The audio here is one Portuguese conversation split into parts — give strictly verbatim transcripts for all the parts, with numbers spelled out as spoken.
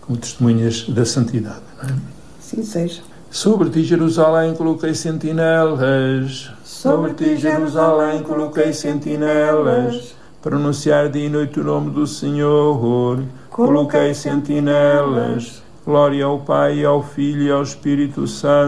como testemunhas da santidade. Não é? Sim seja. Sobre ti, Jerusalém, coloquei sentinelas. Sobre ti, Jerusalém, coloquei sentinelas. Para anunciar dia e noite o nome do Senhor. Coloquei sentinelas. Glória ao Pai, ao Filho e ao Espírito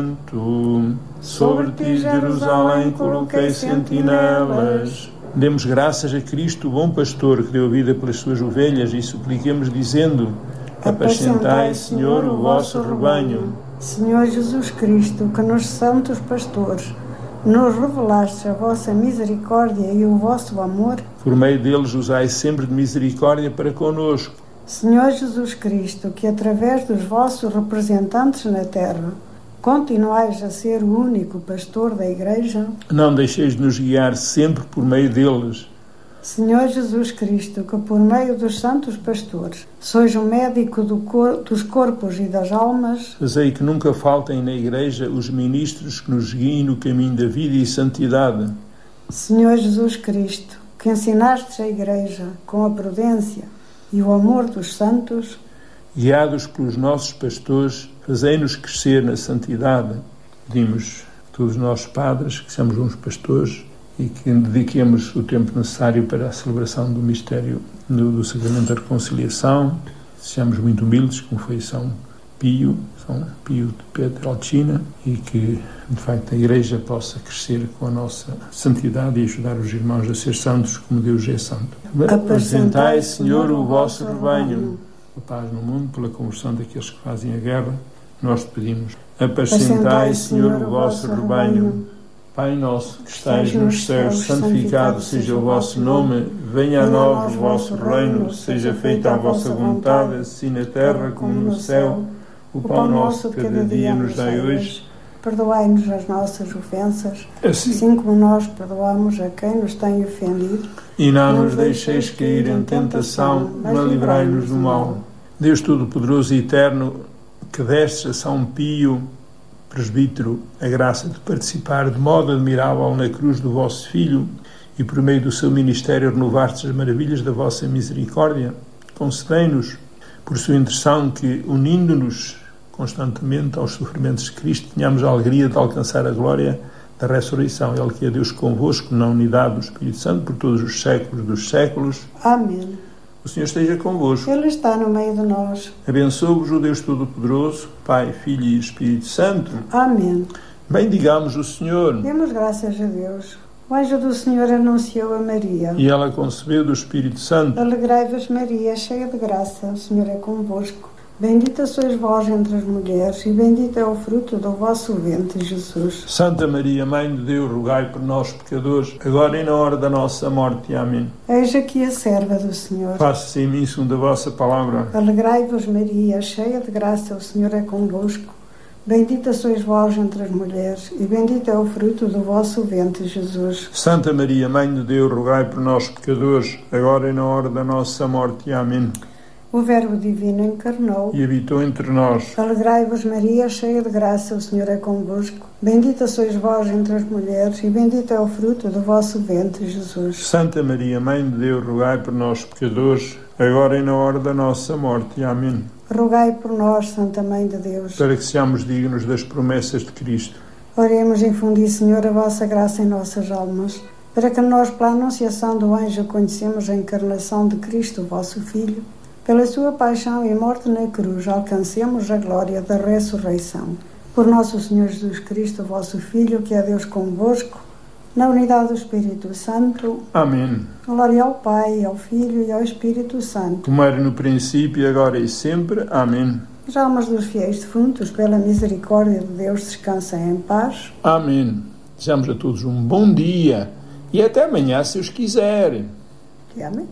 Santo. Sobre ti, Jerusalém, coloquei sentinelas. Demos graças a Cristo, o bom pastor, que deu vida pelas suas ovelhas, e supliquemos dizendo: apacentai, Senhor, o vosso rebanho. Senhor Jesus Cristo, que nos santos pastores nos revelastes a vossa misericórdia e o vosso amor, por meio deles usai sempre de misericórdia para conosco. Senhor Jesus Cristo, que através dos vossos representantes na terra continuais a ser o único pastor da Igreja, não deixeis de nos guiar sempre por meio deles. Senhor Jesus Cristo, que por meio dos santos pastores sois o médico do cor- dos corpos e das almas, fazei que nunca faltem na Igreja os ministros que nos guiem no caminho da vida e santidade. Senhor Jesus Cristo, que ensinastes a Igreja com a prudência e o amor dos santos, guiados pelos nossos pastores, fazei-nos crescer na santidade. Pedimos a todos nós padres que sejamos uns pastores e que dediquemos o tempo necessário para a celebração do mistério do, do Sacramento da Reconciliação. Sejamos muito humildes, como foi São Pio, São Pio de Pietrelcina, e que, de facto, a Igreja possa crescer com a nossa santidade e ajudar os irmãos a ser santos como Deus é santo. Apresentai, Senhor, o vosso rebanho. A paz no mundo, pela conversão daqueles que fazem a guerra, nós te pedimos. Apacentai, Senhor, o vosso rebanho. Pai nosso, que estais nos céus, santificado seja o vosso nome. Venha a nós o vosso reino, seja feita a vossa vontade, assim na terra como no céu. O pão nosso de cada dia nos dai hoje. Perdoai-nos as nossas ofensas, assim, assim como nós perdoamos a quem nos tem ofendido. E não nos deixeis cair em tentação, mas livrai-nos do mal. Deus Todo-Poderoso e Eterno, que destes a São Pio, presbítero, a graça de participar de modo admirável na cruz do vosso Filho e por meio do seu ministério renovastes as maravilhas da vossa misericórdia, concedei-nos, por sua intercessão, que, unindo-nos constantemente aos sofrimentos de Cristo, tenhamos a alegria de alcançar a glória da ressurreição. Ele que é Deus convosco, na unidade do Espírito Santo, por todos os séculos dos séculos. Amém. O Senhor esteja convosco. Ele está no meio de nós. Abençoe-vos o Deus Todo-Poderoso, Pai, Filho e Espírito Santo. Amém. Bendigamos o Senhor. Demos graças a Deus. O anjo do Senhor anunciou a Maria. E ela concebeu do Espírito Santo. Alegrai-vos, Maria, cheia de graça, o Senhor é convosco. Bendita sois vós entre as mulheres, e bendito é o fruto do vosso ventre, Jesus. Santa Maria, Mãe de Deus, rogai por nós, pecadores, agora e na hora da nossa morte. Amém. Eis aqui a serva do Senhor. Faça-se em mim segundo a vossa palavra. Alegrai-vos, Maria, cheia de graça, o Senhor é convosco. Bendita sois vós entre as mulheres, e bendito é o fruto do vosso ventre, Jesus. Santa Maria, Mãe de Deus, rogai por nós, pecadores, agora e na hora da nossa morte. Amém. O Verbo Divino encarnou e habitou entre nós. Alegrai-vos, Maria, cheia de graça, o Senhor é convosco. Bendita sois vós entre as mulheres, e bendito é o fruto do vosso ventre, Jesus. Santa Maria, Mãe de Deus, rogai por nós, pecadores, agora e na hora da nossa morte. Amém. Rogai por nós, Santa Mãe de Deus, para que sejamos dignos das promessas de Cristo. Oremos, infundi, Senhor, a vossa graça em nossas almas, para que nós, pela anunciação do anjo, conhecemos a encarnação de Cristo, vosso Filho. Pela sua paixão e morte na cruz, alcancemos a glória da ressurreição. Por nosso Senhor Jesus Cristo, vosso Filho, que é Deus convosco, na unidade do Espírito Santo. Amém. Glória ao Pai, ao Filho e ao Espírito Santo. Como era no princípio, agora e sempre. Amém. As almas dos fiéis defuntos, pela misericórdia de Deus, descansem em paz. Amém. Desejamos a todos um bom dia e até amanhã, se os quiserem. Até amanhã.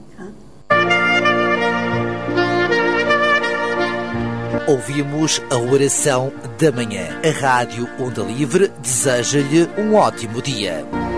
Ouvimos a oração da manhã. A Rádio Onda Livre deseja-lhe um ótimo dia.